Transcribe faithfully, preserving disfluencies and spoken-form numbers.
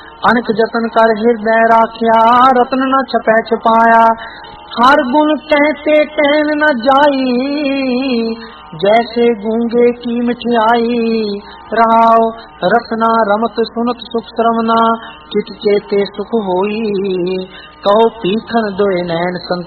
अनक जतन कर हृदय राख्या, रत्न न छपै छपाया। हर गुण कहते कहन न जाई, जैसे गूंगे की मिठियाई। रहाओ रसना रमत सुनत सुख श्रवना, चित चेते सुख होई। कहो पीखन दोए नैन